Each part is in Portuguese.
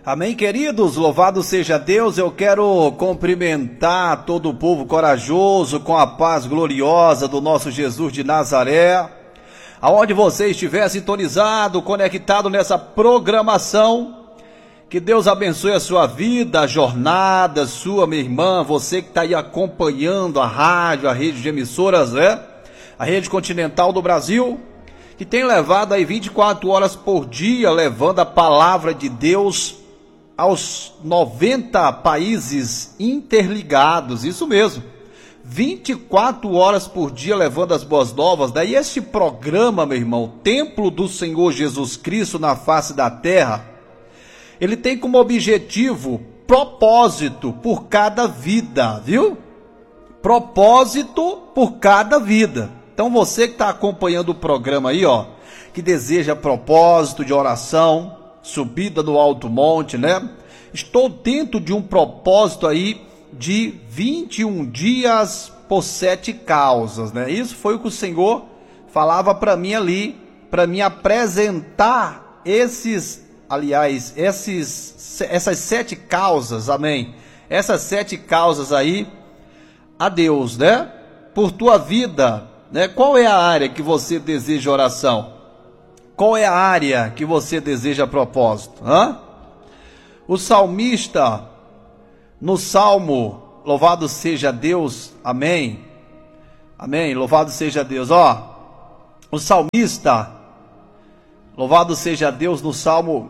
Amém, queridos? Louvado seja Deus. Eu quero cumprimentar todo o povo corajoso com a paz gloriosa do nosso Jesus de Nazaré. Aonde você estiver sintonizado, conectado nessa programação, que Deus abençoe a sua vida, a jornada sua, minha irmã, você que está aí acompanhando a rádio, a rede de emissoras, né? A rede continental do Brasil, que tem levado aí 24 horas por dia, levando a palavra de Deus aos 90 países interligados, isso mesmo, 24 horas por dia levando as boas novas. Daí este programa, meu irmão, Templo do Senhor Jesus Cristo na face da terra, ele tem como objetivo propósito por cada vida, viu? Propósito por cada vida. Então você que está acompanhando o programa aí, ó, que deseja propósito de oração, subida no alto monte, né? Estou dentro de um propósito aí de 21 dias por 7 causas, né? Isso foi o que o Senhor falava para mim ali, para me apresentar essas 7 causas, amém? Essas 7 causas aí a Deus, né? Por tua vida, né? Qual é a área que você deseja oração? Qual é a área que você deseja propósito? O salmista, no Salmo, louvado seja Deus, amém, amém, louvado seja Deus, ó, o salmista, louvado seja Deus, no Salmo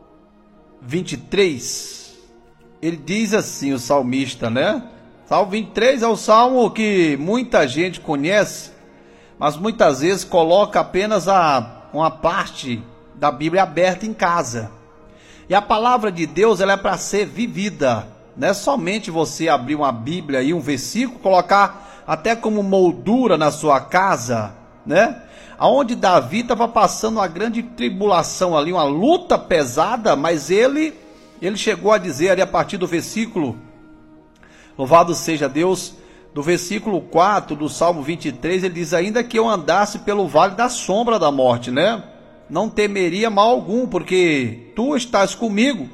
23, ele diz assim, o salmista, né? Salmo 23 é o salmo que muita gente conhece, mas muitas vezes coloca apenas uma parte da Bíblia aberta em casa. E a palavra de Deus, ela é para ser vivida. Não é somente você abrir uma Bíblia e um versículo, colocar até como moldura na sua casa, né? Aonde Davi estava passando uma grande tribulação ali, uma luta pesada, mas ele chegou a dizer ali a partir do versículo, louvado seja Deus, do versículo 4 do Salmo 23, ele diz: ainda que eu andasse pelo vale da sombra da morte, né? Não temeria mal algum, porque tu estás comigo,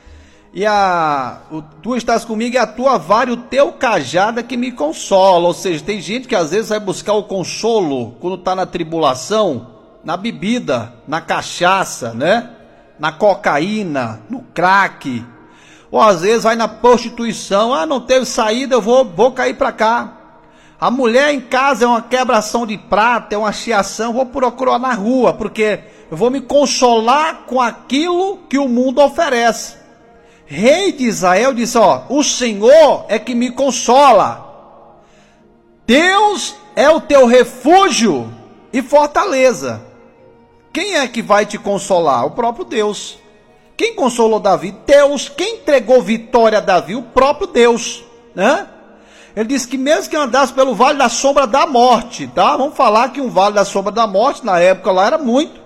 tu estás comigo e a tua vara e o teu cajado é que me consola. Ou seja, tem gente que às vezes vai buscar o consolo, quando está na tribulação, na bebida, na cachaça, né? Na cocaína, no crack, ou às vezes vai na prostituição. Não teve saída, eu vou cair para cá. A mulher em casa é uma quebração de prata, é uma chiação, vou procurar na rua, porque eu vou me consolar com aquilo que o mundo oferece. Rei de Israel disse, o Senhor é que me consola. Deus é o teu refúgio e fortaleza. Quem é que vai te consolar? O próprio Deus. Quem consolou Davi? Deus. Quem entregou vitória a Davi? O próprio Deus, né? Ele disse que mesmo que andasse pelo vale da sombra da morte, tá? Vamos falar que um vale da sombra da morte, na época lá, era muito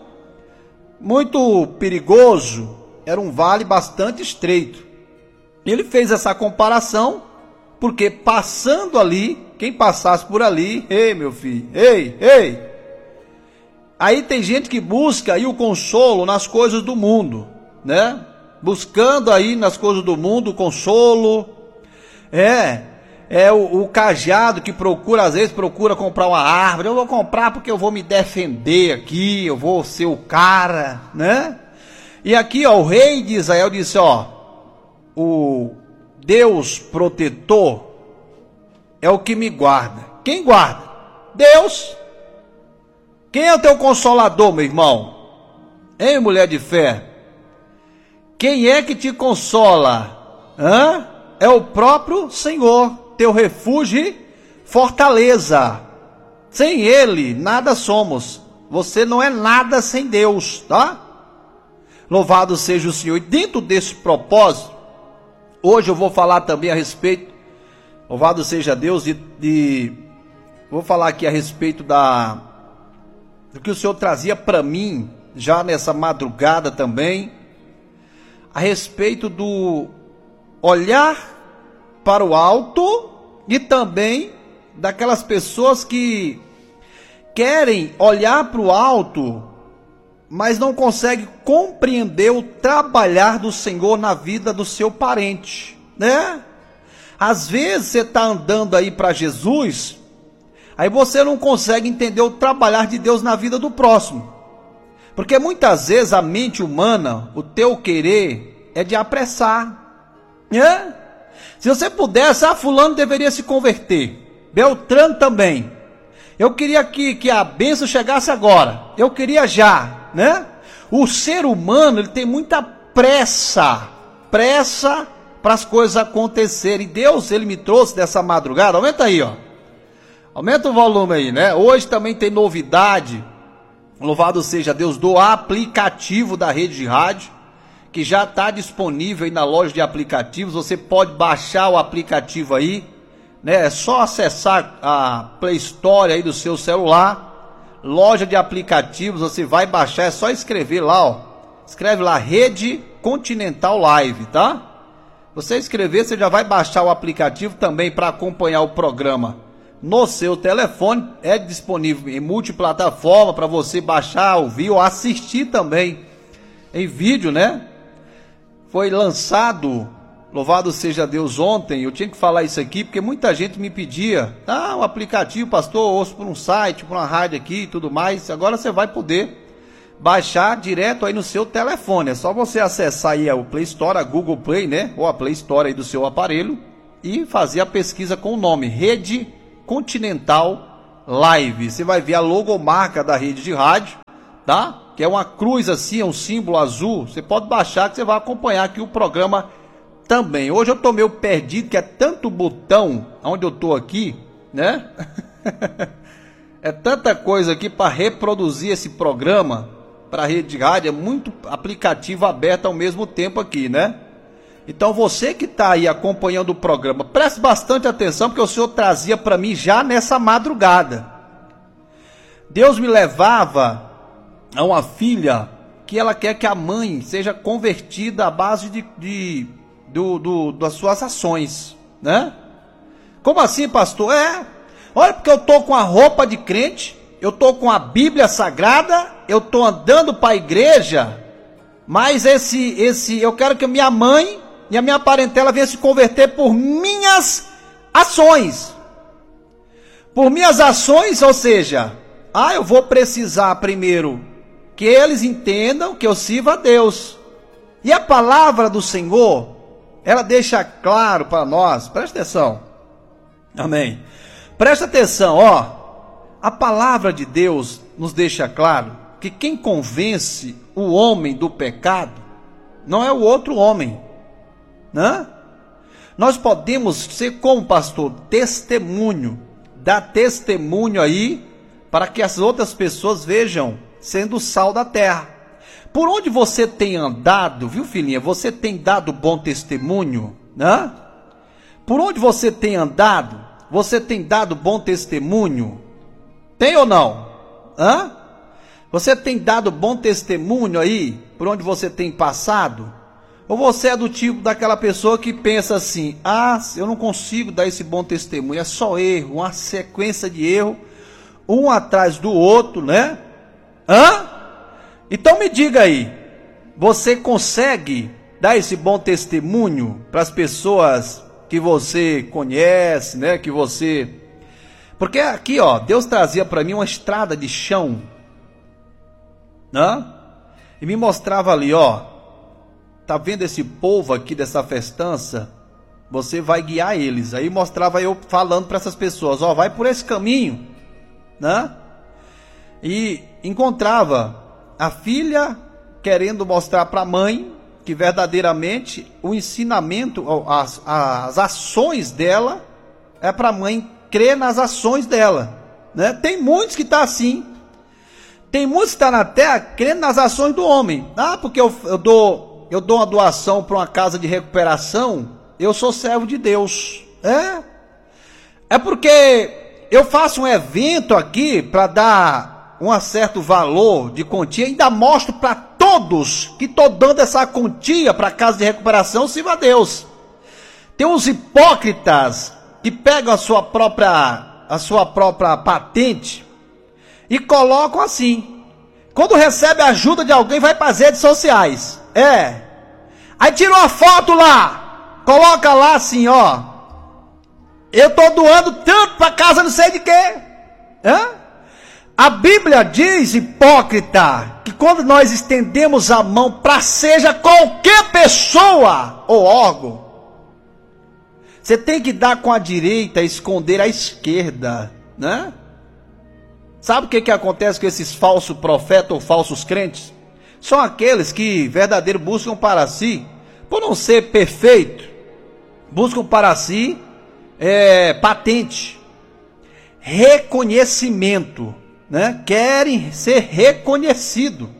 perigoso. Era um vale bastante estreito. Ele fez essa comparação, porque passando ali, quem passasse por ali, ei meu filho, ei. Aí tem gente que busca aí o consolo nas coisas do mundo, né? Buscando aí nas coisas do mundo o consolo, o cajado que procura, às vezes procura comprar uma árvore. Eu vou comprar porque eu vou me defender aqui, eu vou ser o cara, né? E aqui, o rei de Israel disse, o Deus protetor é o que me guarda. Quem guarda? Deus. Quem é o teu consolador, meu irmão? Hein, mulher de fé? Quem é que te consola? É o próprio Senhor, teu refúgio e fortaleza. Sem Ele, nada somos. Você não é nada sem Deus, tá? Louvado seja o Senhor. E dentro desse propósito, hoje eu vou falar também a respeito, louvado seja Deus, vou falar aqui a respeito do que o Senhor trazia para mim, já nessa madrugada também, a respeito do olhar para o alto e também daquelas pessoas que querem olhar para o alto mas não consegue compreender o trabalhar do Senhor na vida do seu parente, né? Às vezes você está andando aí para Jesus, aí você não consegue entender o trabalhar de Deus na vida do próximo. Porque muitas vezes a mente humana, o teu querer é de apressar, né? Se você pudesse, fulano deveria se converter, Beltrano também. Eu queria que a bênção chegasse agora, eu queria já, né? O ser humano, ele tem muita pressa para as coisas acontecerem. E Deus, ele me trouxe dessa madrugada, aumenta aí, ó. Aumenta o volume aí, né? Hoje também tem novidade, louvado seja Deus, do aplicativo da rede de rádio, que já está disponível aí na loja de aplicativos. Você pode baixar o aplicativo aí, né? É só acessar a Play Store aí do seu celular, loja de aplicativos, você vai baixar, é só escrever lá, ó. Escreve lá, Rede Continental Live, tá? Você escrever, você já vai baixar o aplicativo também para acompanhar o programa no seu telefone. É disponível em multiplataforma para você baixar, ouvir ou assistir também em vídeo, né? Foi lançado, louvado seja Deus, ontem. Eu tinha que falar isso aqui porque muita gente me pedia, o aplicativo, pastor, ouço por um site, por uma rádio aqui e tudo mais. Agora você vai poder baixar direto aí no seu telefone. É só você acessar aí o Play Store, a Google Play, né? Ou a Play Store aí do seu aparelho e fazer a pesquisa com o nome Rede Continental Live. Você vai ver a logomarca da rede de rádio, tá? Que é uma cruz assim, é um símbolo azul. Você pode baixar que você vai acompanhar aqui o programa também. Hoje eu tô meio perdido, que é tanto botão onde eu tô aqui, né? É tanta coisa aqui para reproduzir esse programa para a rede de rádio, é muito aplicativo aberto ao mesmo tempo aqui, né? Então você que está aí acompanhando o programa, preste bastante atenção, porque o Senhor trazia para mim já nessa madrugada. Deus me levava a uma filha que ela quer que a mãe seja convertida à base das suas ações, né? Como assim, pastor? Olha, porque eu tô com a roupa de crente, eu tô com a Bíblia Sagrada, eu tô andando para a igreja, mas eu quero que a minha mãe e a minha parentela venha se converter por minhas ações. Por minhas ações, ou seja, eu vou precisar primeiro que eles entendam que eu sirvo a Deus. E a palavra do Senhor, ela deixa claro para nós, presta atenção, amém, presta atenção, ó. A palavra de Deus nos deixa claro que quem convence o homem do pecado não é o outro homem, né? Nós podemos ser, como pastor, testemunho, dar testemunho aí para que as outras pessoas vejam sendo o sal da terra. Por onde você tem andado, viu, filhinha? Você tem dado bom testemunho, né? Por onde você tem andado, você tem dado bom testemunho? Tem ou não? Você tem dado bom testemunho aí, por onde você tem passado? Ou você é do tipo daquela pessoa que pensa assim, eu não consigo dar esse bom testemunho, é só erro, uma sequência de erro, um atrás do outro, né? Então me diga aí, você consegue dar esse bom testemunho para as pessoas que você conhece, né? Que você... Porque aqui, ó, Deus trazia para mim uma estrada de chão, né? E me mostrava ali, ó, tá vendo esse povo aqui dessa festança? Você vai guiar eles. Aí mostrava eu falando para essas pessoas, ó, vai por esse caminho, né? E encontrava a filha querendo mostrar para a mãe que verdadeiramente o ensinamento, as ações dela é para a mãe crer nas ações dela, né? Tem muitos que tá assim. Tem muitos que tá na terra crendo nas ações do homem. Porque eu dou uma doação para uma casa de recuperação, eu sou servo de Deus. É porque eu faço um evento aqui para dar um certo valor de quantia, ainda mostro para todos que estou dando essa quantia para a casa de recuperação, sirva a Deus. Tem uns hipócritas que pegam a sua própria patente e colocam assim, quando recebe a ajuda de alguém, vai para as redes sociais. Aí tira uma foto lá, coloca lá assim, ó. Eu estou doando tanto para casa não sei de quê. A Bíblia diz, hipócrita, que quando nós estendemos a mão para seja qualquer pessoa ou órgão, você tem que dar com a direita e esconder a esquerda, né? Sabe o que acontece com esses falsos profetas ou falsos crentes? São aqueles que verdadeiro buscam para si, por não ser perfeito, buscam para si patente, reconhecimento, né? Querem ser reconhecido.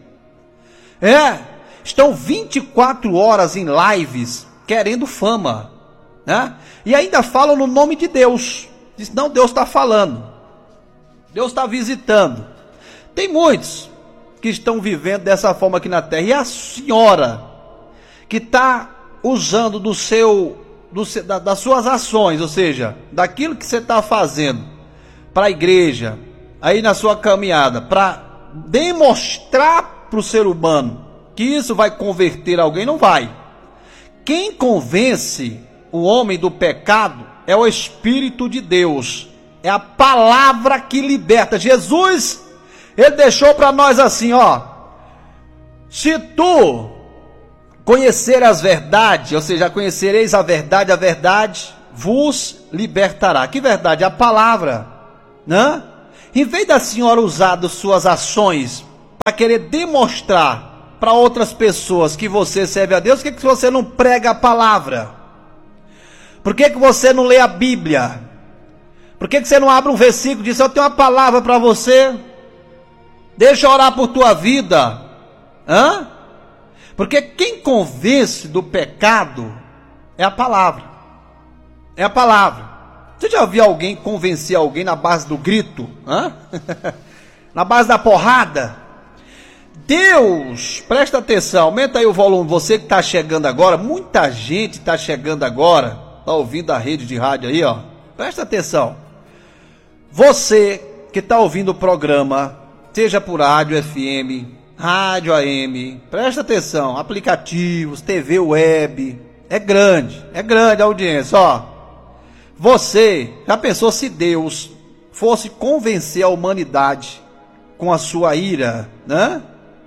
Estão 24 horas em lives querendo fama, né? E ainda falam no nome de Deus. Diz, não, Deus está falando, Deus está visitando. Tem muitos que estão vivendo dessa forma aqui na terra. E a senhora que está usando das suas ações, ou seja, daquilo que você está fazendo para a igreja, aí na sua caminhada, para demonstrar para o ser humano que isso vai converter alguém, não vai. Quem convence o homem do pecado é o Espírito de Deus, é a palavra que liberta. Jesus, ele deixou para nós assim, ó: se tu conhecer as verdades, ou seja, conhecereis a verdade vos libertará. Que verdade? A palavra, né? Em vez da senhora usar das suas ações para querer demonstrar para outras pessoas que você serve a Deus, por que você não prega a palavra? Por que você não lê a Bíblia? Por que você não abre um versículo e diz, eu tenho uma palavra para você, deixa eu orar por tua vida? Porque quem convence do pecado é a palavra. É a palavra. Você já viu alguém convencer alguém na base do grito? Na base da porrada? Deus, presta atenção, aumenta aí o volume, você que está chegando agora, muita gente está chegando agora, está ouvindo a rede de rádio aí, ó. Presta atenção. Você que está ouvindo o programa, seja por rádio FM, rádio AM, presta atenção, aplicativos, TV web, é grande a audiência, ó. Você já pensou se Deus fosse convencer a humanidade com a sua ira, né?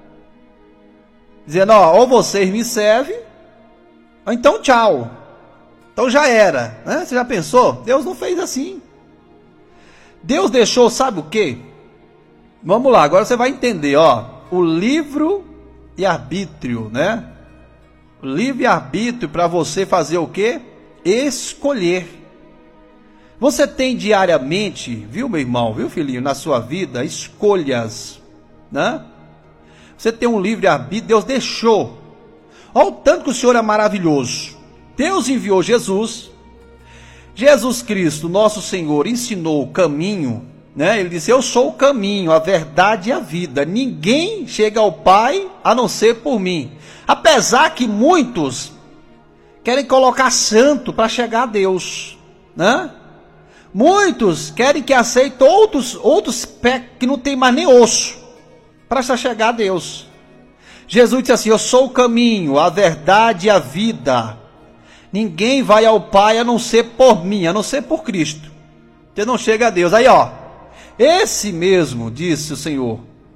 Dizendo, ó, ou vocês me servem, ou então tchau. Então já era, né? Você já pensou? Deus não fez assim. Deus deixou, sabe o quê? Vamos lá, agora você vai entender, ó. O livre e arbítrio, né? O livre arbítrio para você fazer o quê? Escolher. Você tem diariamente, viu, meu irmão, viu, filhinho, na sua vida, escolhas, né? Você tem um livre arbítrio, Deus deixou. Olha o tanto que o Senhor é maravilhoso. Deus enviou Jesus. Jesus Cristo, nosso Senhor, ensinou o caminho, né? Ele disse, eu sou o caminho, a verdade e a vida. Ninguém chega ao Pai a não ser por mim. Apesar que muitos querem colocar santo para chegar a Deus, né? Muitos querem que aceite outros pés que não tem mais nem osso para chegar a Deus. Jesus disse assim, eu sou o caminho, a verdade e a vida. Ninguém vai ao Pai a não ser por mim, a não ser por Cristo. Você não chega a Deus. Aí, ó, esse mesmo, disse o Senhor,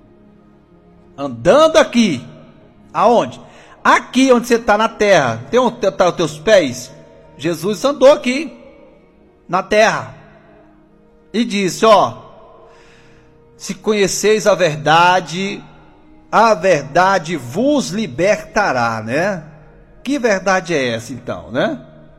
andando aqui, aonde? Aqui onde você está na terra, tem onde estão os teus pés? Jesus andou aqui, na terra, e disse, ó, se conheceis a verdade vos libertará, né? Que verdade é essa então, né?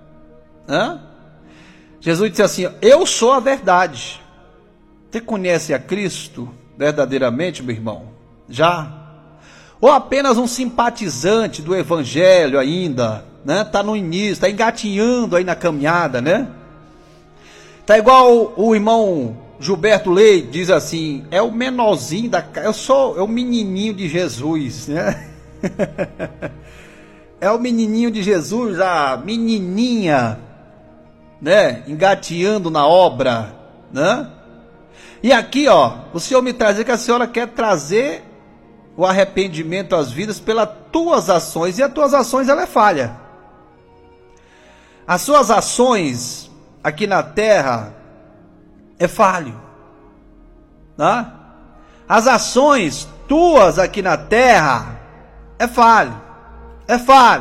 Jesus disse assim, eu sou a verdade. Você conhece a Cristo verdadeiramente, meu irmão? Já? Ou apenas um simpatizante do Evangelho ainda, né? Está no início, está engatinhando aí na caminhada, né? Está igual o irmão Gilberto Leite, diz assim, é o menorzinho da casa, é o menininho de Jesus, né? É o menininho de Jesus, a menininha, né? Engateando na obra, né? E aqui, ó, o Senhor me traz que a senhora quer trazer o arrependimento às vidas pelas tuas ações, e as tuas ações ela é falha. As suas ações aqui na terra é falho, tá? As ações tuas aqui na terra é falho, é falho.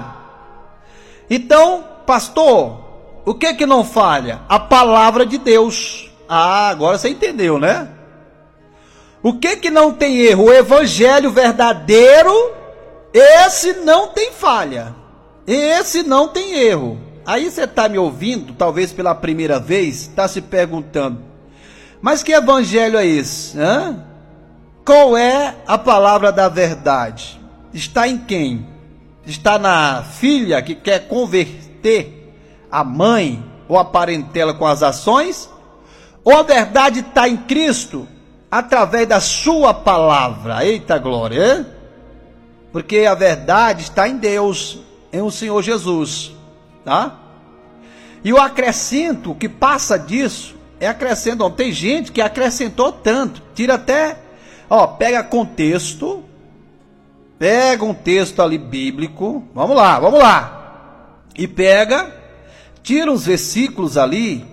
Então, pastor, o que não falha? A palavra de Deus. Ah, agora você entendeu, né? O que não tem erro? O evangelho verdadeiro, esse não tem falha. Esse não tem erro. Aí você está me ouvindo, talvez pela primeira vez, está se perguntando, mas que evangelho é esse? Hã? Qual é a palavra da verdade? Está em quem? Está na filha que quer converter a mãe ou a parentela com as ações? Ou a verdade está em Cristo através da sua palavra? Eita glória! Hein? Porque a verdade está em Deus, em o Senhor Jesus, tá? E o acrescento que passa disso é acrescento. Não, tem gente que acrescentou tanto, tira até, pega contexto, pega um texto ali bíblico, vamos lá, e tira uns versículos ali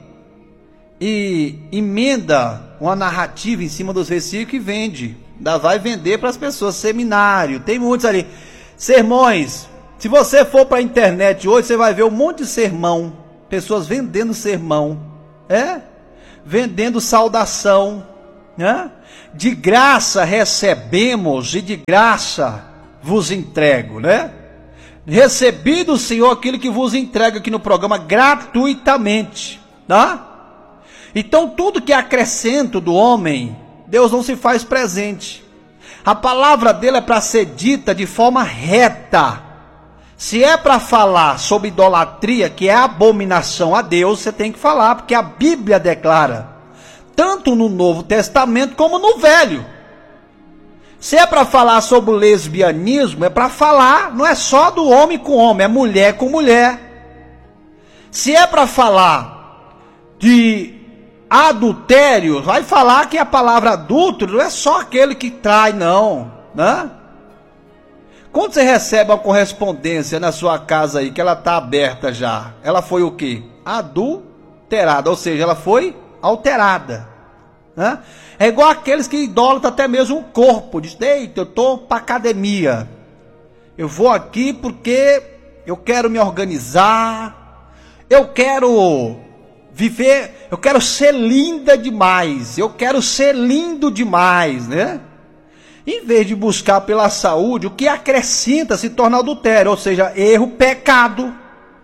e emenda uma narrativa em cima dos versículos e vende. Ainda vai vender para as pessoas, seminário, tem muitos ali, sermões. Se você for para a internet hoje, você vai ver um monte de sermão, pessoas vendendo sermão, vendendo saudação, de graça recebemos e de graça vos entrego, Recebi do Senhor aquilo que vos entrego aqui no programa gratuitamente, tá? Então tudo que é acrescento do homem, Deus não se faz presente. A palavra dele é para ser dita de forma reta. Se é para falar sobre idolatria, que é abominação a Deus, você tem que falar, porque a Bíblia declara, tanto no Novo Testamento como no Velho. Se é para falar sobre o lesbianismo, é para falar, não é só do homem com homem, é mulher com mulher. Se é para falar de adultério, vai falar que a palavra adúltero não é só aquele que trai, não, Quando você recebe uma correspondência na sua casa aí, que ela está aberta já, ela foi o quê? Adulterada, ou seja, ela foi alterada. É igual aqueles que idolatram até mesmo o corpo. Diz, eita, eu estou para academia, eu vou aqui porque eu quero me organizar, eu quero viver, eu quero ser linda demais, eu quero ser lindo demais, Em vez de buscar pela saúde, o que acrescenta se torna adultério, ou seja, erro, pecado.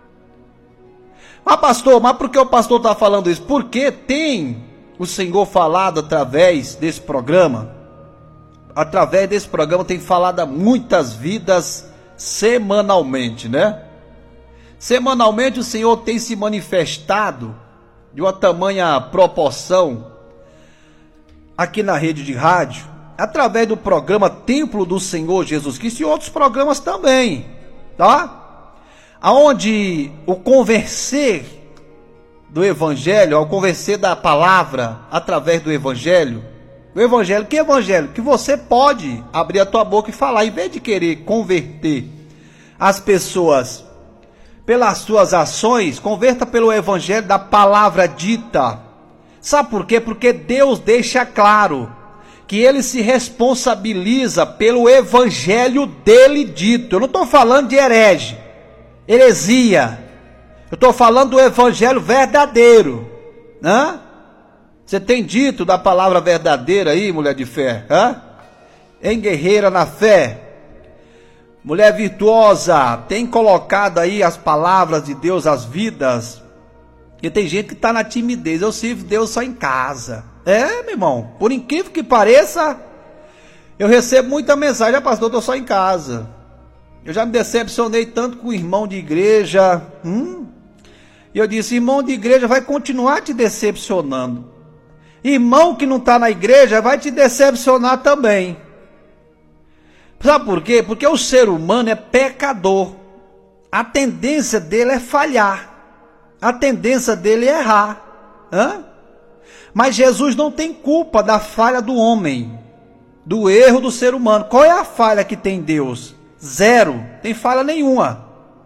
Mas pastor, por que o pastor está falando isso? Porque tem o Senhor falado através desse programa. Através desse programa tem falado a muitas vidas semanalmente, Semanalmente o Senhor tem se manifestado de uma tamanha proporção aqui na rede de rádio, através do programa Templo do Senhor Jesus Cristo e outros programas também, tá? Aonde o converser do Evangelho, ao converser da palavra através do Evangelho, que Evangelho? Que você pode abrir a tua boca e falar, em vez de querer converter as pessoas pelas suas ações, converta pelo Evangelho da palavra dita. Sabe por quê? Porque Deus deixa claro que ele se responsabiliza pelo evangelho dele dito. Eu não estou falando de heresia. Eu estou falando do evangelho verdadeiro. Você tem dito da palavra verdadeira aí, mulher de fé? Em guerreira na fé. Mulher virtuosa, tem colocado aí as palavras de Deus, as vidas. Porque tem gente que está na timidez. Eu sirvo Deus só em casa. Meu irmão, por incrível que pareça, eu recebo muita mensagem, pastor, eu estou só em casa. Eu já me decepcionei tanto com o irmão de igreja. E eu disse, irmão de igreja vai continuar te decepcionando. Irmão que não está na igreja vai te decepcionar também. Sabe por quê? Porque o ser humano é pecador. A tendência dele é falhar. A tendência dele é errar. Mas Jesus não tem culpa da falha do homem. do erro do ser humano. Qual é a falha que tem Deus? Zero, tem falha nenhuma.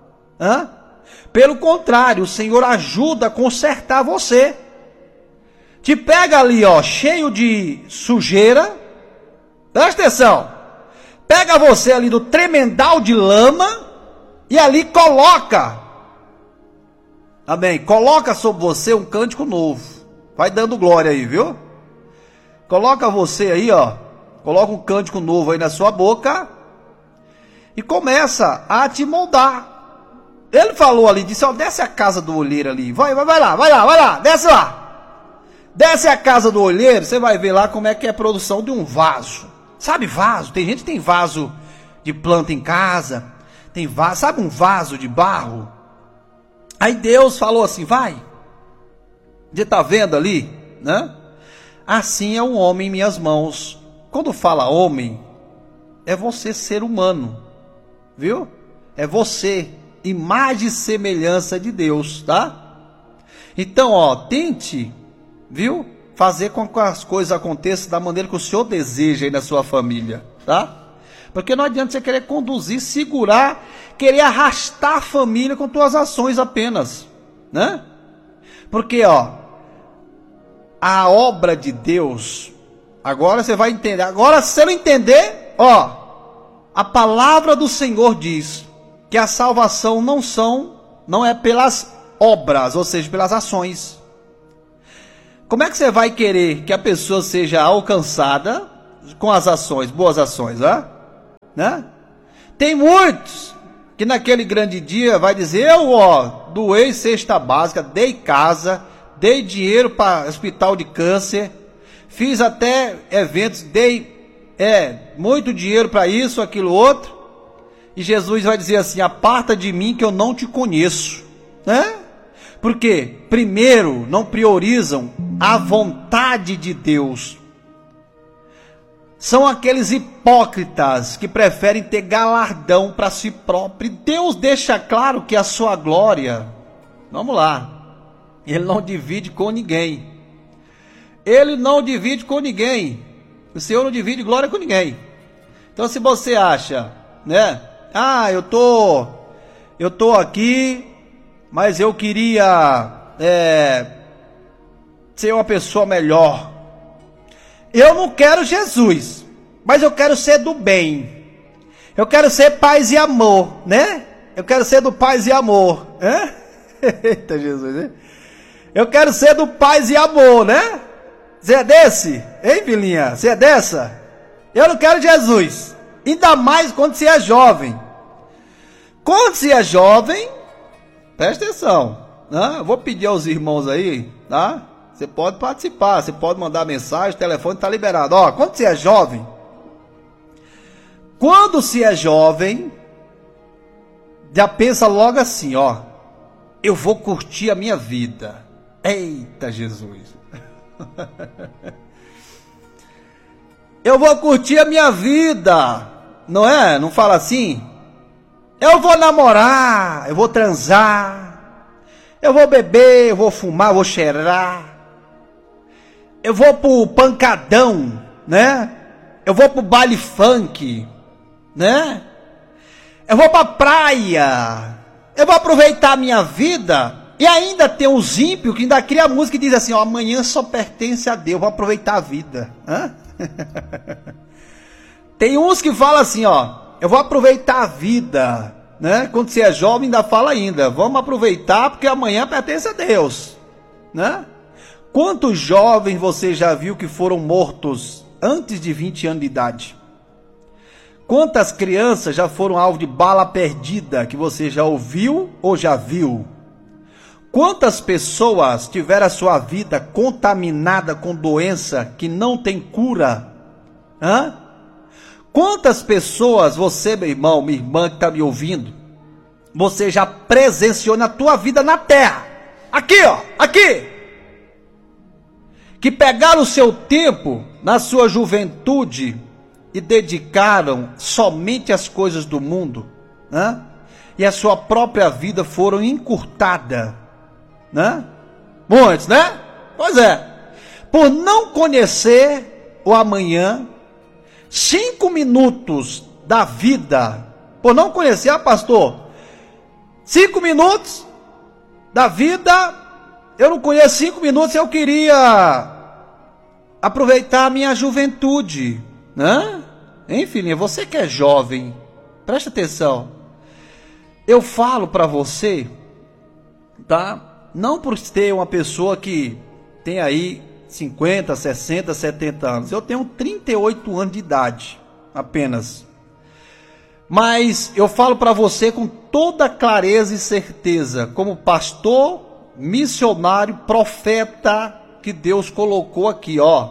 Pelo contrário, o Senhor ajuda a consertar você. Te pega ali, ó, cheio de sujeira. Presta atenção. Pega você ali do tremendal de lama e ali coloca. Amém? Coloca sobre você um cântico novo. Vai dando glória aí, viu? Coloca você aí, ó. Coloca um cântico novo aí na sua boca. E começa a te moldar. Ele falou ali, disse, ó, desce a casa do olheiro ali. Vai lá, desce lá. Desce a casa do olheiro, você vai ver lá como é que é a produção de um vaso. Sabe vaso? Tem gente que tem vaso de planta em casa. Tem vaso, sabe um vaso de barro? Aí Deus falou assim, vai. Você está vendo ali, né? Assim é um homem em minhas mãos. Quando fala homem, é você ser humano. Viu? É você, imagem e semelhança de Deus, tá? Então, ó, tente, viu? Fazer com que as coisas aconteçam da maneira que o Senhor deseja aí na sua família, tá? Porque não adianta você querer conduzir, segurar, querer arrastar a família com tuas ações apenas, né? Porque, ó, a obra de Deus, agora você vai entender. Agora, se você não entender, ó, a palavra do Senhor diz que a salvação não é pelas obras, ou seja, pelas ações. Como é que você vai querer que a pessoa seja alcançada com as ações, boas ações, né? Tem muitos que naquele grande dia vai dizer, eu, ó, doei cesta básica, dei casa, dei dinheiro para hospital de câncer, fiz até eventos, dei muito dinheiro para isso, aquilo, outro, e Jesus vai dizer assim, aparta de mim que eu não te conheço, né? Porque, primeiro, não priorizam a vontade de Deus. São aqueles hipócritas que preferem ter galardão para si próprio. E Deus deixa claro que a sua glória, vamos lá, Ele não divide com ninguém. Ele não divide com ninguém. O Senhor não divide glória com ninguém. Então, se você acha, né? Eu tô aqui, mas eu queria ser uma pessoa melhor. Eu não quero Jesus, mas eu quero ser do bem. Eu quero ser paz e amor, né? Eu quero ser do paz e amor, né? Eita Jesus, né? Eu quero ser do paz e amor, né? Você é desse? Hein, filhinha? Você é dessa? Eu não quero Jesus. Ainda mais quando você é jovem. Quando você é jovem, presta atenção, né? Eu vou pedir aos irmãos aí, tá? Você pode participar, você pode mandar mensagem, o telefone está liberado. Ó, quando você é jovem, já pensa logo assim, ó, eu vou curtir a minha vida. Eita Jesus. Eu vou curtir a minha vida, não é? Não fala assim? Eu vou namorar, eu vou transar, eu vou beber, eu vou fumar, eu vou cheirar, eu vou pro pancadão, né? Eu vou pro baile funk, né? Eu vou pra praia, eu vou aproveitar a minha vida. E ainda tem os ímpios que ainda cria música e diz assim, ó, amanhã só pertence a Deus, vou aproveitar a vida. Tem uns que falam assim, ó, eu vou aproveitar a vida, né? Quando você é jovem ainda fala ainda, vamos aproveitar porque amanhã pertence a Deus, né? Quantos jovens você já viu que foram mortos antes de 20 anos de idade? Quantas crianças já foram alvo de bala perdida que você já ouviu ou já viu? Quantas pessoas tiveram a sua vida contaminada com doença que não tem cura? Quantas pessoas você, meu irmão, minha irmã que está me ouvindo, você já presenciou na tua vida na terra? Aqui, ó, aqui! Que pegaram o seu tempo na sua juventude e dedicaram somente às coisas do mundo, e a sua própria vida foram encurtada, né? Muitos, né? Pois é. Por não conhecer o amanhã, 5 minutos da vida, por não conhecer, pastor, 5 minutos da vida, eu não conheço 5 minutos, eu queria aproveitar a minha juventude, né? Hein, filhinha, você que é jovem, presta atenção, eu falo para você, tá? Não por ter uma pessoa que tem aí 50, 60, 70 anos, eu tenho 38 anos de idade, apenas. Mas eu falo para você com toda clareza e certeza, como pastor, missionário, profeta que Deus colocou aqui, ó.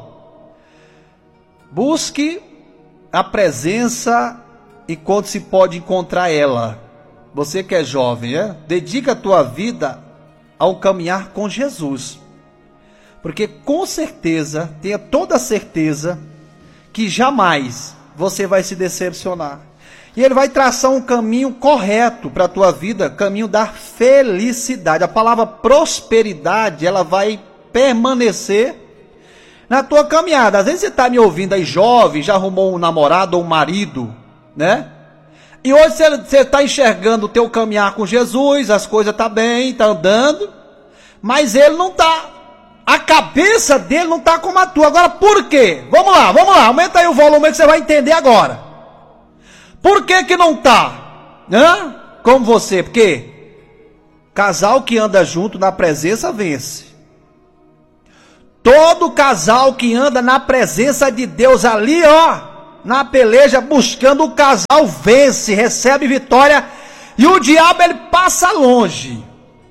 Busque a presença enquanto se pode encontrar ela. Você que é jovem, dedica a tua vida ao caminhar com Jesus. Porque com certeza, tenha toda a certeza, que jamais você vai se decepcionar. E ele vai traçar um caminho correto para a tua vida, caminho da felicidade. A palavra prosperidade, ela vai permanecer na tua caminhada. Às vezes você está me ouvindo aí jovem, já arrumou um namorado ou um marido, né? E hoje você está enxergando o teu caminhar com Jesus, as coisas estão bem, está andando, mas ele não está. A cabeça dele não está como a tua. Agora por quê? Vamos lá, aumenta aí o volume que você vai entender agora. Por que que não está? Como você? Porque casal que anda junto na presença vence. Todo casal que anda na presença de Deus ali, ó, na peleja buscando o casal vence, recebe vitória. E o diabo ele passa longe.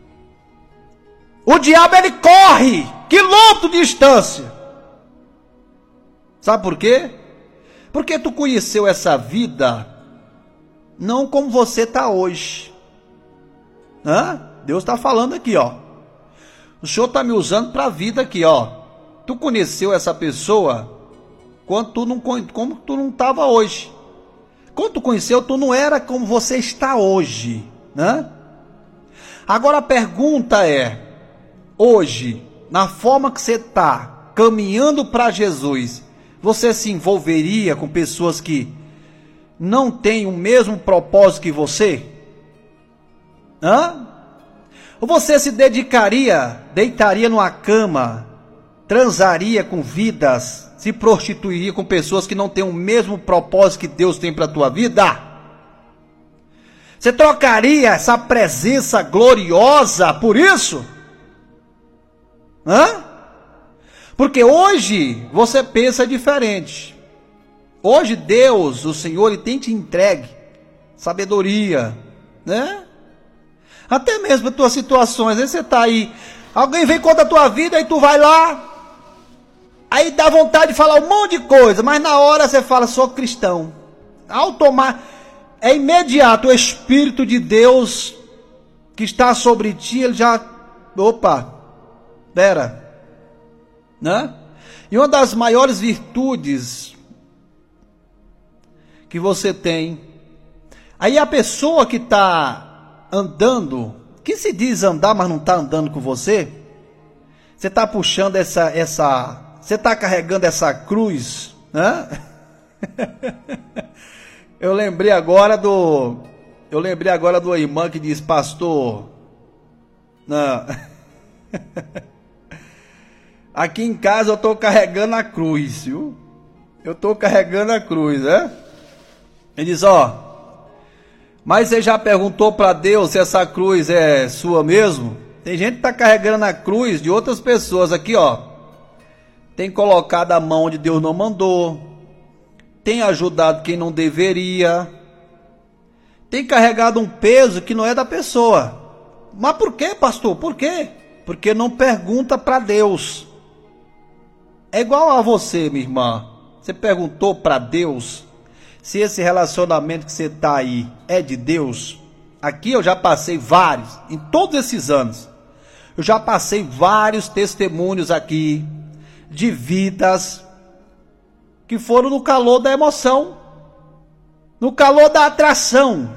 O diabo ele corre quilômetro de distância. Sabe por quê? Porque tu conheceu essa vida não como você está hoje. Deus está falando aqui, ó. O Senhor está me usando para a vida aqui, ó. Tu conheceu essa pessoa como tu não estava hoje. Quando tu conheceu, tu não era como você está hoje, né? Agora a pergunta é, hoje, na forma que você está caminhando para Jesus, você se envolveria com pessoas que não têm o mesmo propósito que você? Ou você se deitaria numa cama, transaria com vidas, se prostituiria com pessoas que não têm o mesmo propósito que Deus tem para a tua vida? Você trocaria essa presença gloriosa por isso? Porque hoje você pensa diferente. Hoje Deus, o Senhor, Ele tem te entregue sabedoria, né? Até mesmo as tuas situações. Às vezes você está aí, alguém vem contra a tua vida, aí tu vai lá, aí dá vontade de falar um monte de coisa, mas na hora você fala, sou cristão. É imediato, o Espírito de Deus que está sobre ti, ele já, né? E uma das maiores virtudes que você tem, aí a pessoa que está andando, que se diz andar, mas não está andando com você, você está puxando você está carregando essa cruz, né? Eu lembrei agora do irmã que diz, pastor, não. Aqui em casa eu estou carregando a cruz, viu? Eu estou carregando a cruz, né? Ele diz, mas você já perguntou para Deus se essa cruz é sua mesmo? Tem gente que está carregando a cruz de outras pessoas aqui, tem colocado a mão onde Deus não mandou, tem ajudado quem não deveria, tem carregado um peso que não é da pessoa. Mas por quê, pastor? Por quê? Porque não pergunta para Deus. É igual a você, minha irmã. Você perguntou para Deus se esse relacionamento que você está aí é de Deus? Aqui eu já passei vários, em todos esses anos, eu já passei vários testemunhos aqui de vidas que foram no calor da emoção, no calor da atração,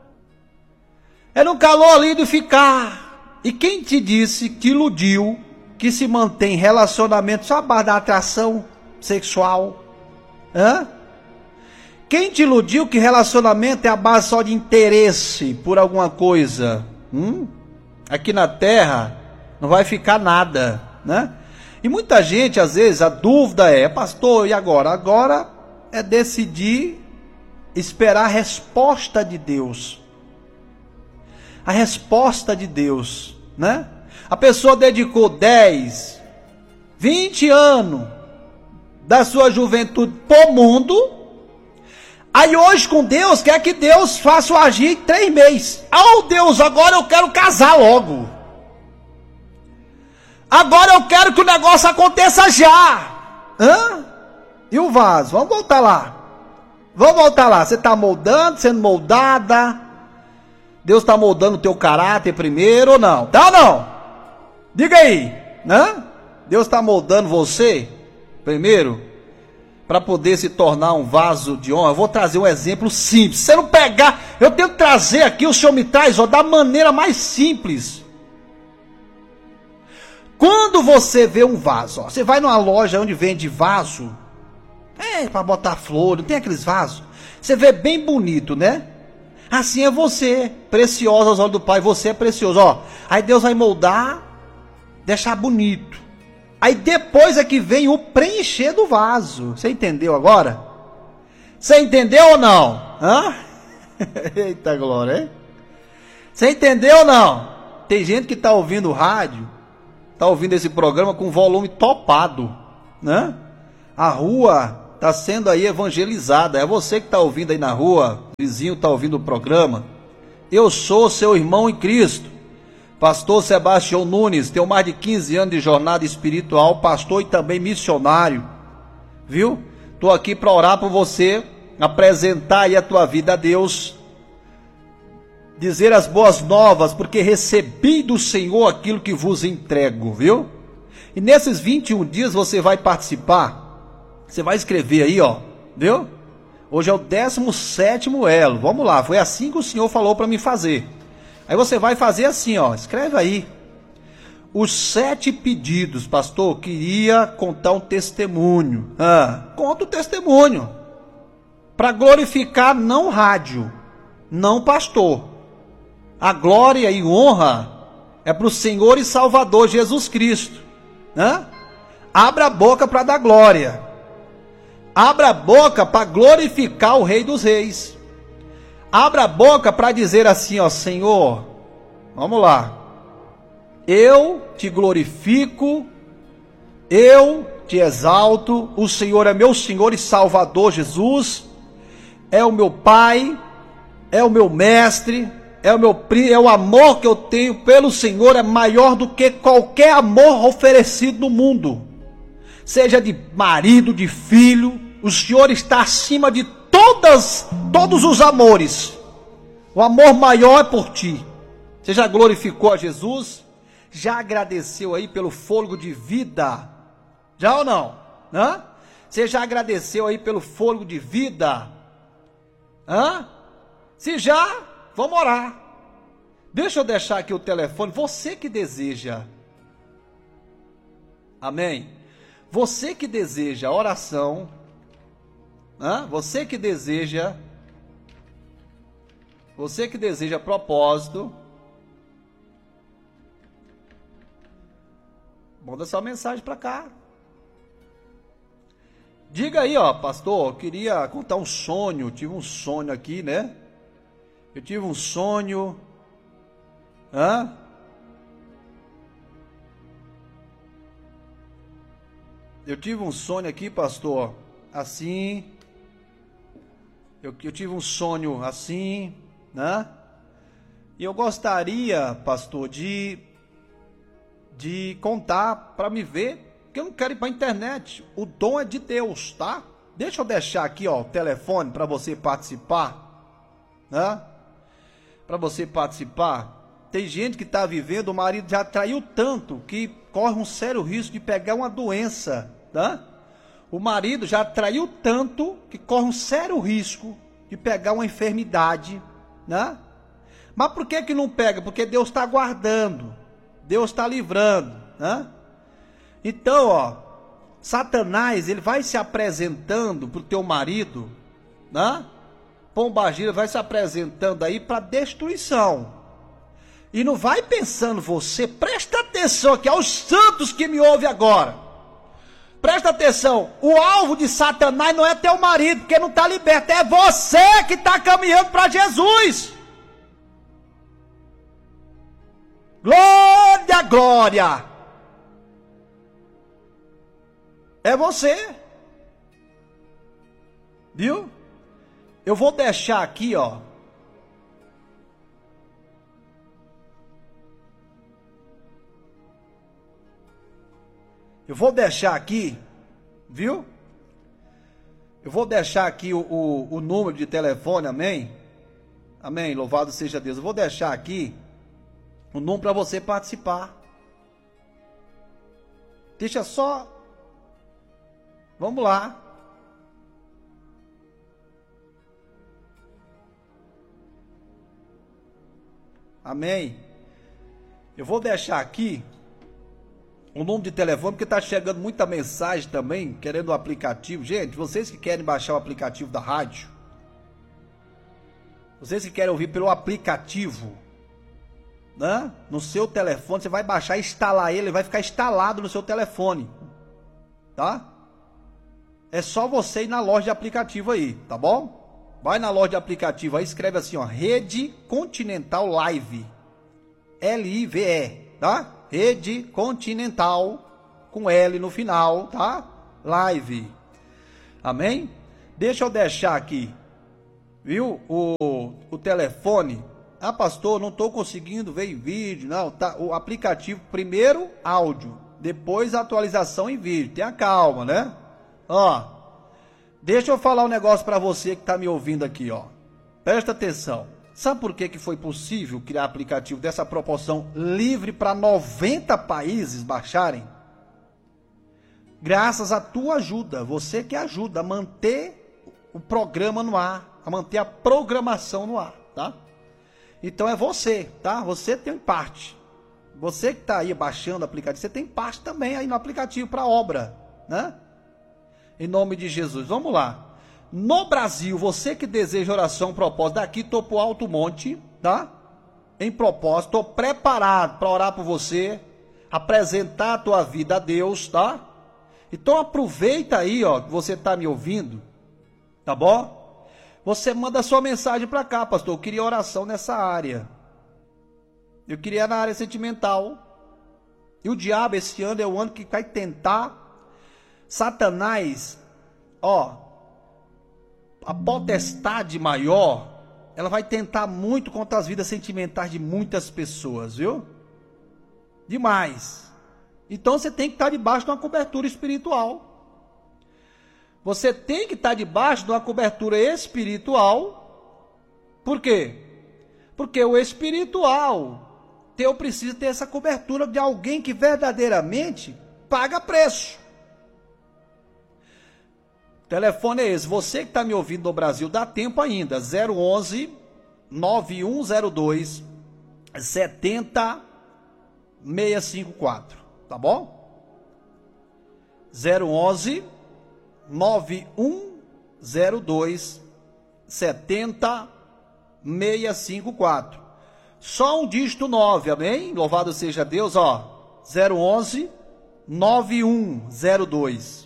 é no calor ali de ficar. E quem te disse, que iludiu, que se mantém relacionamento só a base da atração sexual? Quem te iludiu que relacionamento é a base só de interesse por alguma coisa? Aqui na terra não vai ficar nada, né? E muita gente, às vezes, a dúvida é: pastor, e agora? Agora é decidir esperar a resposta de Deus. A resposta de Deus, né? A pessoa dedicou 10, 20 anos da sua juventude para o mundo. Aí hoje com Deus, quer que Deus faça o agir em 3 meses. Deus, agora eu quero casar logo. Agora eu quero que o negócio aconteça já. E o vaso? Vamos voltar lá. Você está moldando, sendo moldada. Deus está moldando o teu caráter primeiro ou não? Tá ou não? Diga aí. Deus está moldando você primeiro para poder se tornar um vaso de honra. Eu vou trazer um exemplo simples. Se você não pegar, eu tenho que trazer aqui, o Senhor me traz da maneira mais simples. Quando você vê um vaso, você vai numa loja onde vende vaso, para botar flor, não tem aqueles vasos? Você vê bem bonito, né? Assim é você, preciosa aos olhos do Pai, você é precioso. Aí Deus vai moldar, deixar bonito. Aí depois é que vem o preencher do vaso. Você entendeu agora? Você entendeu ou não? Eita glória, hein? Você entendeu ou não? Tem gente que está ouvindo o rádio, está ouvindo esse programa com volume topado, né? A rua está sendo aí evangelizada. É você que está ouvindo aí na rua, o vizinho está ouvindo o programa. Eu sou seu irmão em Cristo, pastor Sebastião Nunes, tenho mais de 15 anos de jornada espiritual, pastor e também missionário, viu? Estou aqui para orar por você, apresentar aí a tua vida a Deus, dizer as boas novas, porque recebi do Senhor aquilo que vos entrego, viu? E nesses 21 dias você vai participar, você vai escrever aí, viu? Hoje é o 17º elo, vamos lá, foi assim que o Senhor falou para mim fazer. Aí você vai fazer assim, escreve aí. Os 7 pedidos, pastor, queria contar um testemunho. Conta o testemunho. Para glorificar não rádio, não pastor. A glória e honra é para o Senhor e Salvador Jesus Cristo. Abra a boca para dar glória. Abra a boca para glorificar o Rei dos Reis. Abra a boca para dizer assim, Senhor, vamos lá. Eu te glorifico, eu te exalto, o Senhor é meu Senhor e Salvador Jesus, é o meu Pai, é o meu Mestre, é o amor que eu tenho pelo Senhor é maior do que qualquer amor oferecido no mundo. Seja de marido, de filho, o Senhor está acima de todos os amores. O amor maior é por ti. Você já glorificou a Jesus? Já agradeceu aí pelo fôlego de vida? Já ou não? Você já agradeceu aí pelo fôlego de vida? Se já, vamos orar. Deixa eu deixar aqui o telefone. Você que deseja, amém? Você que deseja oração, você que deseja propósito, manda sua mensagem para cá. Diga aí, pastor, eu queria contar um sonho, tive um sonho aqui, né? Eu tive um sonho, eu tive um sonho aqui, pastor, assim, eu tive um sonho assim, né? E eu gostaria, pastor, de contar para me ver, porque eu não quero ir para a internet, o dom é de Deus, tá? Deixa eu deixar aqui, o telefone para você participar, né? Para você participar. Tem gente que está vivendo, o marido já traiu tanto que corre um sério risco de pegar uma doença, tá? O marido já traiu tanto que corre um sério risco de pegar uma enfermidade, né? Mas por que não pega? Porque Deus está guardando, Deus está livrando, né? Então, Satanás, ele vai se apresentando para o teu marido né? Pombagira vai se apresentando aí para destruição. E não vai pensando você, presta atenção aqui aos santos que me ouvem agora. Presta atenção, o alvo de Satanás não é teu marido, porque não está liberto, é você que está caminhando para Jesus. Glória, glória. É você. Viu? Eu vou deixar aqui, ó. Eu vou deixar aqui, viu? Eu vou deixar aqui o número de telefone, amém? Amém, louvado seja Deus. Eu vou deixar aqui o número para você participar. Deixa só. Vamos lá. Amém. Eu vou deixar aqui o número de telefone, porque está chegando muita mensagem também, querendo o aplicativo. Gente, vocês que querem baixar o aplicativo da rádio, vocês que querem ouvir pelo aplicativo, né? No seu telefone, você vai baixar, instalar ele, vai ficar instalado no seu telefone, tá? É só você ir na loja de aplicativo aí, tá bom? Vai na loja de aplicativo aí, escreve assim, ó, Rede Continental Live, L-I-V-E, tá? Rede Continental, com L no final, tá? Live. Amém? Deixa eu deixar aqui, viu? O telefone. Ah, pastor, não estou conseguindo ver em vídeo. Não, tá. O aplicativo, primeiro áudio, depois atualização em vídeo. Tenha calma, né? Ó, deixa eu falar um negócio para você que está me ouvindo aqui, ó. Presta atenção. Sabe por que foi possível criar aplicativo dessa proporção livre para 90 países baixarem? Graças à tua ajuda, você que ajuda a manter o programa no ar, a manter a programação no ar, tá? Então é você, tá? Você tem parte. Você que está aí baixando o aplicativo, você tem parte também aí no aplicativo para obra, né? Em nome de Jesus, vamos lá. No Brasil, você que deseja oração, propósito, daqui estou para o Alto Monte, tá? Em propósito, estou preparado para orar por você, apresentar a tua vida a Deus, tá? Então aproveita aí, ó, que você está me ouvindo, tá bom? Você manda sua mensagem para cá, pastor, eu queria oração nessa área. Eu queria na área sentimental. E o diabo, esse ano é o ano que vai tentar. Satanás, ó, a potestade maior, ela vai tentar muito contra as vidas sentimentais de muitas pessoas, viu? Demais. Então você tem que estar debaixo de uma cobertura espiritual. Você tem que estar debaixo de uma cobertura espiritual. Por quê? Porque o espiritual, eu preciso ter essa cobertura de alguém que verdadeiramente paga preço. Telefone é esse, você que está me ouvindo no Brasil, dá tempo ainda, 011 9102 70654, tá bom? 011 9102 70654. Só um dígito 9, amém? Louvado seja Deus, ó. 011 9102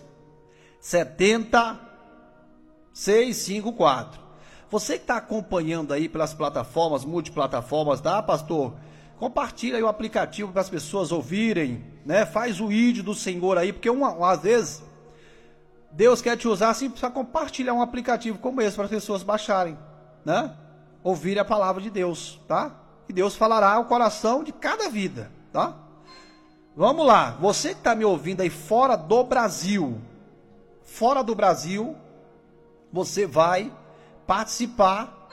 70654. Você que está acompanhando aí pelas plataformas, multiplataformas, tá, pastor? Compartilha aí o aplicativo para as pessoas ouvirem, né? Faz o ídolo do Senhor aí, porque às vezes Deus quer te usar assim para compartilhar um aplicativo como esse para as pessoas baixarem, né? Ouvirem a palavra de Deus, tá? E Deus falará ao coração de cada vida, tá? Vamos lá, você que está me ouvindo aí fora do Brasil, você vai participar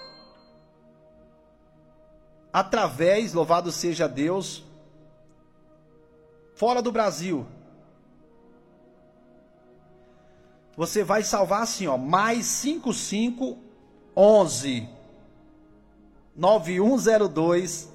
através, louvado seja Deus, fora do Brasil. Você vai salvar assim, ó, mais 5511 9102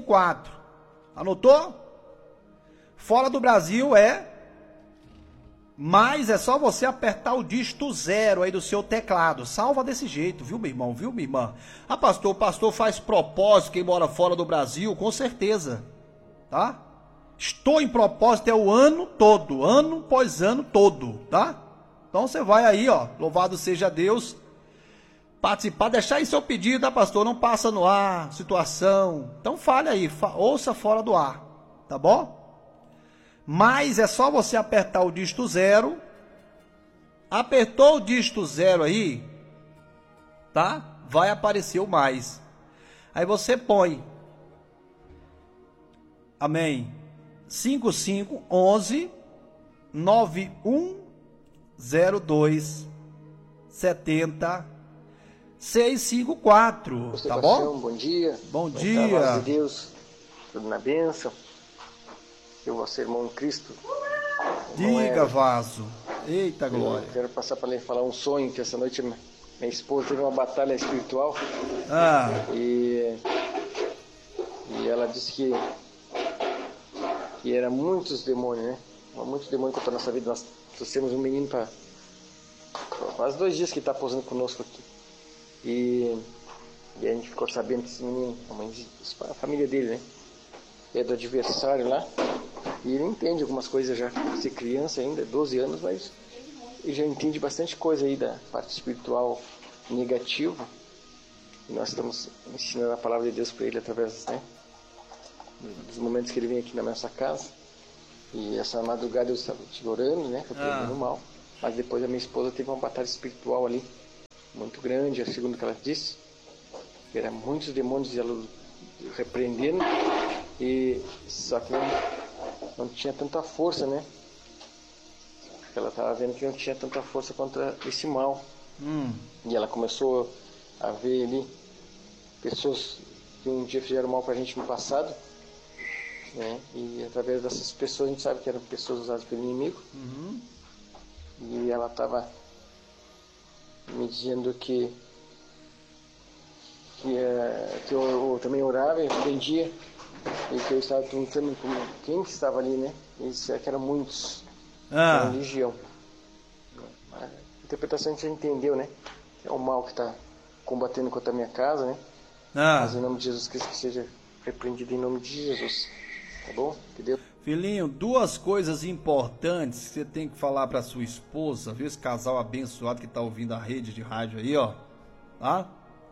70654. Anotou? Fora do Brasil é Mas é só você apertar o dígito 0 aí do seu teclado. Salva desse jeito, viu, meu irmão? Viu, minha irmã? Ah, pastor, o pastor faz propósito, quem mora fora do Brasil, com certeza. Tá? Estou em propósito é o ano todo, ano após ano todo, tá? Então você vai aí, ó, louvado seja Deus, participar, deixar aí seu pedido, tá, pastor? Não passa no ar, situação. Então fale aí, ouça fora do ar, tá bom? Mas é só você apertar o dígito 0. Apertou o dígito 0 aí, tá? Vai aparecer o mais. Aí você põe, amém, 5511 9102 70 654, tá bom? Bom dia. Bom dia. Paz de Deus, tudo na bênção. Eu, vosso irmão Cristo. Diga, vaso. Eita glória. Eu quero passar para lhe falar um sonho que essa noite minha esposa teve uma batalha espiritual. E ela disse que era muitos demônios, né? Muitos demônios contra a nossa vida. Nós trouxemos um menino para quase 2 dias que está posando conosco aqui. E a gente ficou sabendo que esse menino, a família dele, né? É do adversário lá. E ele entende algumas coisas já, ser criança ainda, 12 anos, mas ele já entende bastante coisa aí da parte espiritual negativa. E nós estamos ensinando a palavra de Deus para ele através, né, dos momentos que ele vem aqui na nossa casa. E essa madrugada eu estava orando, né, foi pegando mal. Mas depois a minha esposa teve uma batalha espiritual ali, muito grande, segundo o que ela disse. Era muitos demônios e ela repreendendo, e só que não tinha tanta força, né? Ela estava vendo que não tinha tanta força contra esse mal. E ela começou a ver ali pessoas que um dia fizeram mal pra gente no passado, né? E através dessas pessoas a gente sabe que eram pessoas usadas pelo inimigo. E ela estava me dizendo que eu também orava e aprendia. E que eu estava perguntando quem que estava ali, né? E disseram que eram muitos. Era legião. A interpretação a gente já entendeu, né? Que é o mal que está combatendo contra a minha casa, né? Mas em nome de Jesus Cristo que seja repreendido em nome de Jesus. Tá bom? Entendeu? Filhinho, 2 coisas importantes que você tem que falar para sua esposa, viu? Esse casal abençoado que está ouvindo a rede de rádio aí, ó. Tá?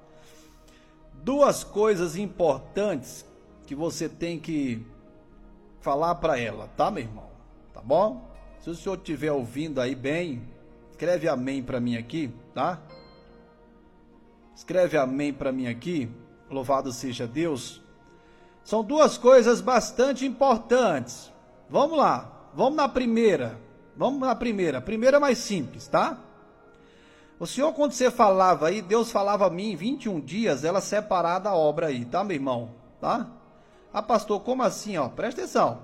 2 coisas importantes que você tem que falar para ela, tá, meu irmão? Tá bom? Se o senhor estiver ouvindo aí bem, escreve amém para mim aqui, tá? Escreve amém para mim aqui, louvado seja Deus. São 2 coisas bastante importantes. Vamos lá, vamos na primeira. A primeira é mais simples, tá? O senhor, quando você falava aí, Deus falava a mim, 21 dias, ela separar da obra aí, tá, meu irmão? Tá? Ah, pastor, como assim, ó? Presta atenção.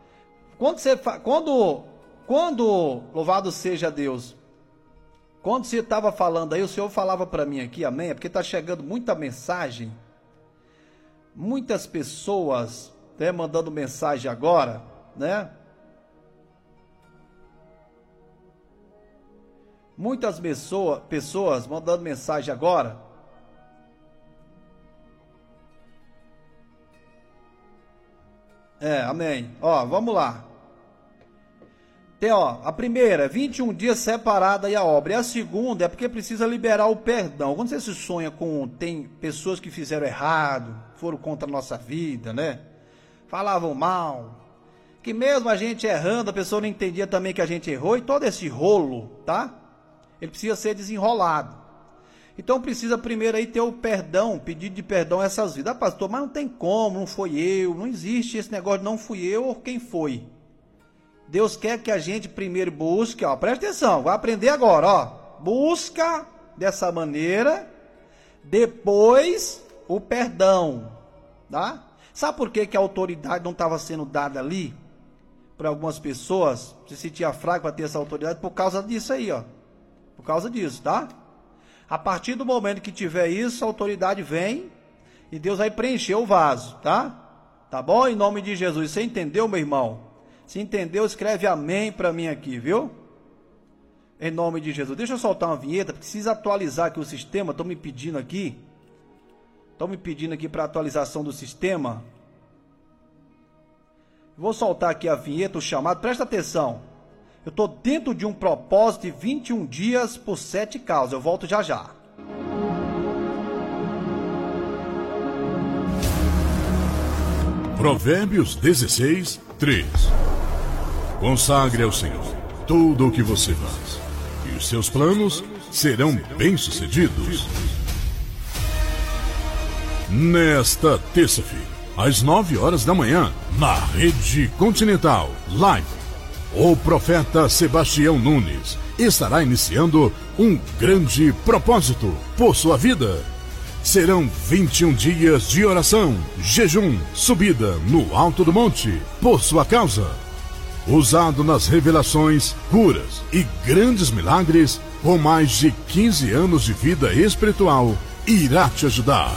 Quando, louvado seja Deus, quando você estava falando aí, o senhor falava para mim aqui, amém? É porque está chegando muita mensagem, muitas pessoas, né, mandando mensagem agora, né? Muitas pessoas mandando mensagem agora. Amém. Ó, vamos lá. Tem, ó, a primeira, 21 dias separada e a obra. E a segunda é porque precisa liberar o perdão. Quando você se sonha tem pessoas que fizeram errado, foram contra a nossa vida, né? Falavam mal. Que mesmo a gente errando, a pessoa não entendia também que a gente errou. E todo esse rolo, tá? Ele precisa ser desenrolado. Então precisa primeiro aí ter o perdão, pedido de perdão a essas vidas. Ah, pastor, mas não tem como, não foi eu, não existe esse negócio de não fui eu ou quem foi. Deus quer que a gente primeiro busque, ó, presta atenção, vai aprender agora, ó. Busca dessa maneira, depois o perdão, tá? Sabe por que a autoridade não estava sendo dada ali? Para algumas pessoas, se sentia fraco para ter essa autoridade, por causa disso aí, ó. Por causa disso, tá? A partir do momento que tiver isso, a autoridade vem e Deus vai preencher o vaso, tá? Tá bom? Em nome de Jesus. Você entendeu, meu irmão? Se entendeu, escreve amém para mim aqui, viu? Em nome de Jesus. Deixa eu soltar uma vinheta, precisa atualizar aqui o sistema, estão me pedindo aqui. Estão me pedindo aqui para atualização do sistema. Vou soltar aqui a vinheta, o chamado, presta atenção. Eu estou dentro de um propósito de 21 dias por 7 causas. Eu volto já já. Provérbios 16, 3. Consagre ao Senhor tudo o que você faz, e os seus planos serão bem-sucedidos. Nesta terça-feira, às 9 horas da manhã, na Rede Continental Live, o profeta Sebastião Nunes estará iniciando um grande propósito por sua vida. Serão 21 dias de oração, jejum, subida no alto do monte por sua causa. Usado nas revelações, curas e grandes milagres, com mais de 15 anos de vida espiritual, irá te ajudar.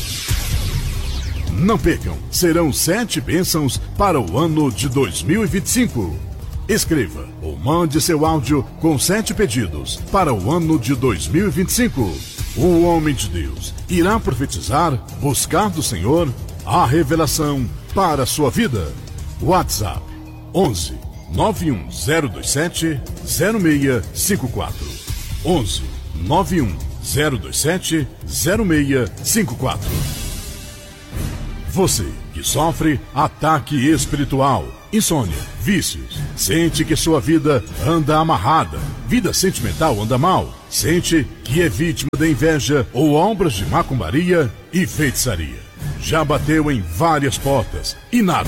Não percam, serão 7 bênçãos para o ano de 2025. Escreva ou mande seu áudio com 7 pedidos para o ano de 2025. O homem de Deus irá profetizar, buscar do Senhor a revelação para a sua vida. WhatsApp 11 91027 0654. 11 91027 0654. Você que sofre ataque espiritual, insônia, vícios, sente que sua vida anda amarrada, vida sentimental anda mal, sente que é vítima da inveja ou obras de macumbaria e feitiçaria. Já bateu em várias portas e nada.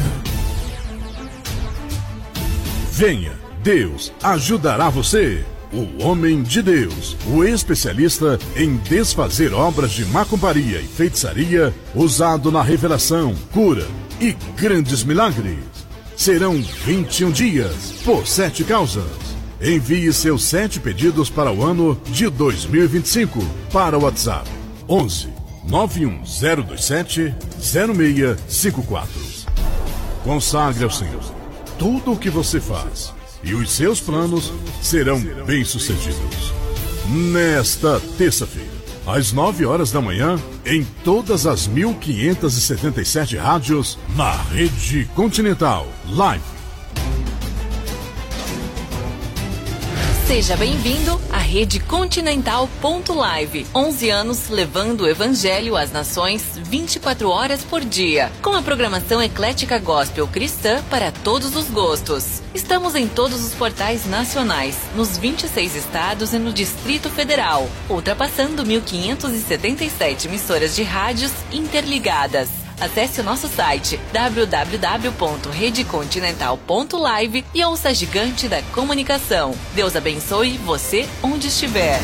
Venha, Deus ajudará você. O homem de Deus, o especialista em desfazer obras de macumbaria e feitiçaria, usado na revelação, cura e grandes milagres. Serão 21 dias por 7 causas. Envie seus 7 pedidos para o ano de 2025 para o WhatsApp 11 91027 0654. Consagre ao Senhor tudo o que você faz, e os seus planos serão bem-sucedidos. Nesta terça-feira, às 9 horas da manhã, em todas as 1577 rádios, na Rede Continental Live. Seja bem-vindo à Rede Continental.live. 11 anos levando o Evangelho às nações 24 horas por dia. Com a programação eclética gospel cristã para todos os gostos. Estamos em todos os portais nacionais, nos 26 estados e no Distrito Federal, ultrapassando 1.577 emissoras de rádios interligadas. Acesse o nosso site www.redecontinental.live e ouça a gigante da comunicação. Deus abençoe você onde estiver.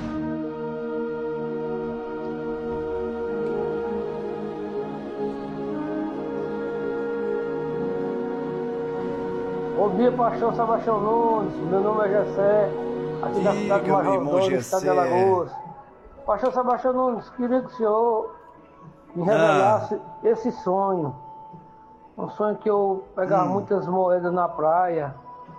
Bom dia, pastor Sebastião Nunes. Meu nome é Jessé, aqui da cidade de Majordão, do estado de Alagoas. Pastor Sebastião Nunes, queria que o senhor me revelasse esse sonho. Um sonho que eu pegava muitas moedas na praia.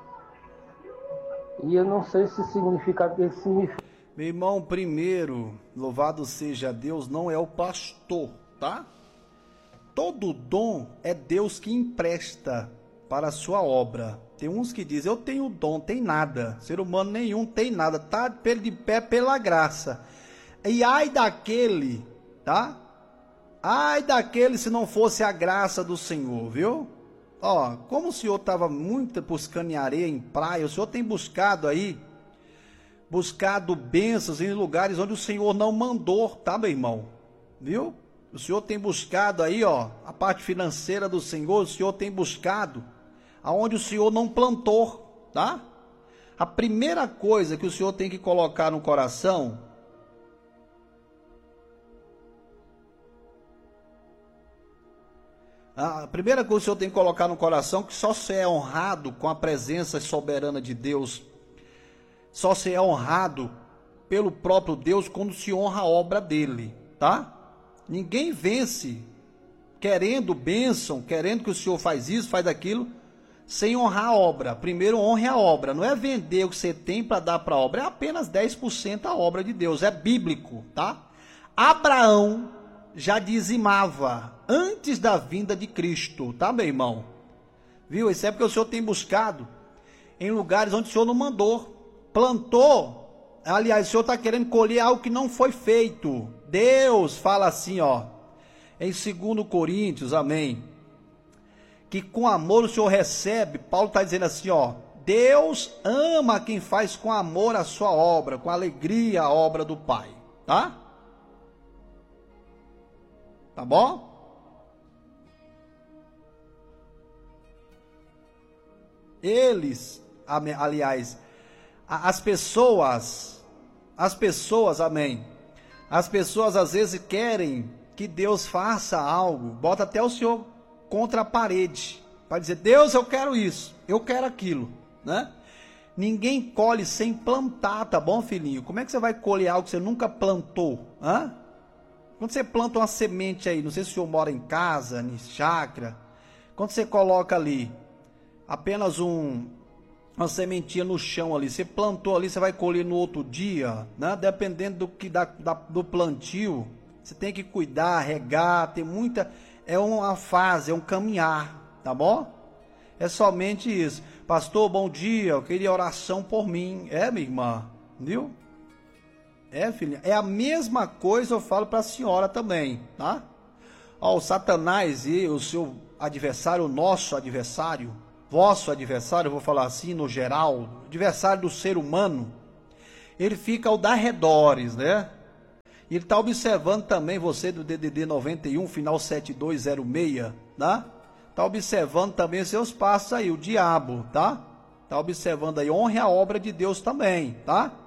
E eu não sei se significa. Meu irmão, primeiro, louvado seja Deus, não é o pastor, tá? Todo dom é Deus que empresta para a sua obra. Tem uns que dizem, eu tenho dom, tem nada. Ser humano nenhum tem nada, tá de pé pela graça. E ai daquele, tá? Ai daquele se não fosse a graça do Senhor, viu? Ó, como o senhor estava muito buscando em areia, em praia, o senhor tem buscado aí, buscado bênçãos em lugares onde o Senhor não mandou, tá, meu irmão? Viu? O senhor tem buscado aí, ó, a parte financeira do Senhor, o senhor tem buscado aonde o Senhor não plantou, tá? A primeira coisa que o senhor tem que colocar no coração, a primeira coisa que o senhor tem que colocar no coração, que só se é honrado com a presença soberana de Deus, só se é honrado pelo próprio Deus quando se honra a obra dele, tá? Ninguém vence querendo bênção, querendo que o senhor faz isso, faz aquilo, sem honrar a obra. Primeiro honre a obra. Não é vender o que você tem para dar para a obra. É apenas 10% a obra de Deus. É bíblico, tá? Abraão já dizimava antes da vinda de Cristo, tá, meu irmão? Viu? Isso é porque o Senhor tem buscado em lugares onde o Senhor não mandou. Plantou. Aliás, o Senhor está querendo colher algo que não foi feito. Deus fala assim, ó, em 2 Coríntios, amém, que com amor o Senhor recebe. Paulo está dizendo assim, ó, Deus ama quem faz com amor a sua obra, com alegria a obra do Pai, tá? Tá bom? Eles, aliás, as pessoas, amém, as pessoas às vezes querem que Deus faça algo, bota até o Senhor contra a parede, para dizer, Deus, eu quero isso, eu quero aquilo, né? Ninguém colhe sem plantar, tá bom, filhinho? Como é que você vai colher algo que você nunca plantou, hã? Quando você planta uma semente aí, não sei se o senhor mora em casa, em chácara, quando você coloca ali apenas uma sementinha no chão ali, você plantou ali, você vai colher no outro dia, né? Dependendo do plantio, você tem que cuidar, regar, tem muita, é uma fase, é um caminhar, tá bom? É somente isso. Pastor, bom dia, eu queria oração por mim. É, minha irmã, viu? É, filha, é a mesma coisa eu falo para a senhora também, tá? Ó, o Satanás e o seu adversário, o nosso adversário, vosso adversário, eu vou falar assim no geral, adversário do ser humano, ele fica ao dar redores, né? E ele está observando também você do DDD 91, final 7206, tá? Está observando também os seus passos aí, o diabo, tá? Está observando aí, honre a obra de Deus também, tá?